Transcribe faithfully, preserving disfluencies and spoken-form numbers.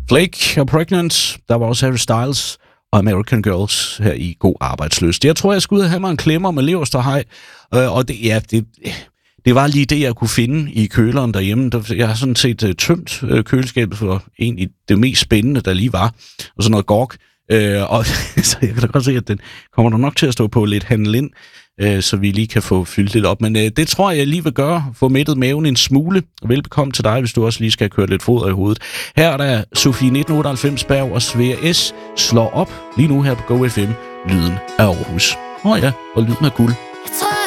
Flake og Pregnant. Der var også Harry Styles og American Girls her i God Arbejdsløst. Jeg tror, jeg skulle ud og have mig en klemmer med leverståhej. Øh, og det, ja, det, det var lige det, jeg kunne finde i køleren derhjemme. Jeg har sådan set uh, tømt uh, køleskabet for egentlig det mest spændende, der lige var. Og sådan noget gork. Øh, og så jeg kan da godt se, at den kommer der nok til at stå på lidt handel ind, øh, så vi lige kan få fyldt lidt op. Men øh, det tror jeg, jeg lige vil gøre. Få mættet maven en smule. Velbekomme til dig, hvis du også lige skal køre lidt fod i hovedet. Her er der Sofie nitten otteoghalvfems Berg og Svea S. slår op lige nu her på Go F M. Lyden af Aarhus. Åh oh ja, og lyden af guld.